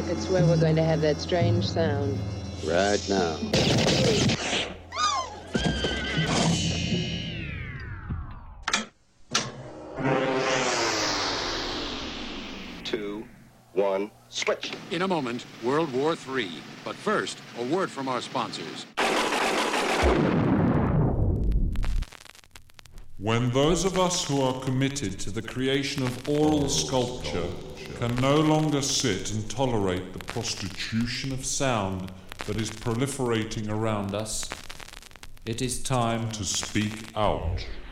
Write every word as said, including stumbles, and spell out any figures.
could swear we're going to have that strange sound. Right now. Two, one, switch. In a moment, World War Three. But first, a word from our sponsors. When those of us who are committed to the creation of oral sculpture can no longer sit and tolerate the prostitution of sound that is proliferating around us, it is time to speak out.